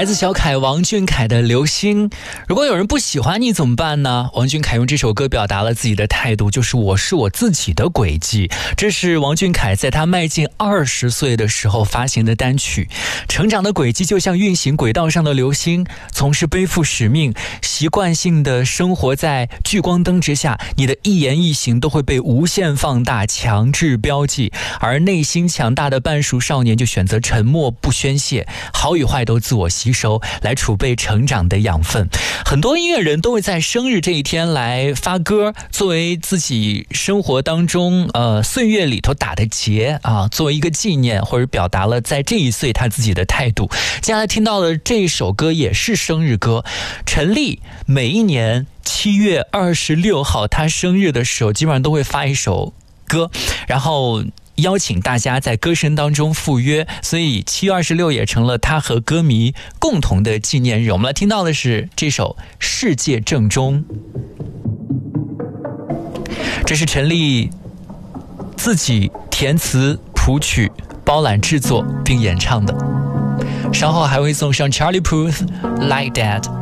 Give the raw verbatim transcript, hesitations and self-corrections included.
来自小凯王俊凯的《流星》。如果有人不喜欢你怎么办呢？王俊凯用这首歌表达了自己的态度，就是我是我自己的轨迹。这是王俊凯在他迈进二十岁的时候发行的单曲。成长的轨迹就像运行轨道上的流星，总是背负使命，习惯性的生活在聚光灯之下，你的一言一行都会被无限放大，强制标记。而内心强大的半熟少年就选择沉默不宣泄，好与坏都自我吸收，来储备成长的养分。很多音乐人都会在生日这一天来发歌，作为自己生活当中呃岁月里头打的结啊，作为一个纪念，或者表达了在这一岁他自己的态度。接下来听到的这首歌也是生日歌，陈粒每一年七月二十六号他生日的时候，基本上都会发一首歌，然后邀请大家在歌声当中赴约，所以七月二十六也成了他和歌迷共同的纪念日。我们来听到的是这首《世界正中》，这是陈粒自己填词谱曲包揽制作并演唱的。稍后还会送上 Charlie Puth Like That。